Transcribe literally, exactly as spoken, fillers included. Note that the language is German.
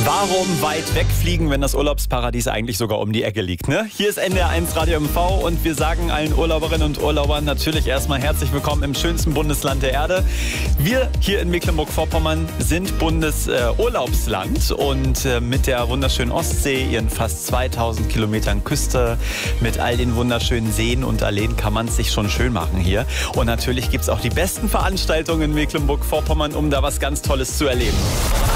Warum weit wegfliegen, wenn das Urlaubsparadies eigentlich sogar um die Ecke liegt, ne? Hier ist N D R eins Radio M V und wir sagen allen Urlauberinnen und Urlaubern natürlich erstmal herzlich willkommen im schönsten Bundesland der Erde. Wir hier in Mecklenburg-Vorpommern sind Bundesurlaubsland äh, und äh, mit der wunderschönen Ostsee, ihren fast zweitausend Kilometern Küste, mit all den wunderschönen Seen und Alleen kann man es sich schon schön machen hier. Und natürlich gibt es auch die besten Veranstaltungen in Mecklenburg-Vorpommern, um da was ganz Tolles zu erleben.